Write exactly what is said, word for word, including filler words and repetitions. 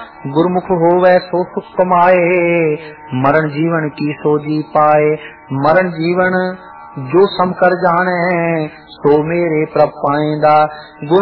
गुरमुख होवे सो सुख कमाए, मरण जीवन की सो जी पाए। मरण जीवन जो सम कर जाने, सो मेरे प्रभ पाएंदा।